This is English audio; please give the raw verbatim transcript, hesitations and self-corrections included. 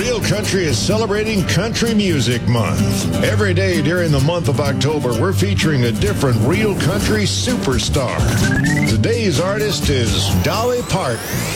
Real Country is celebrating Country Music Month. Every day during the month of October, we're featuring a different Real Country superstar. Today's artist is Dolly Parton.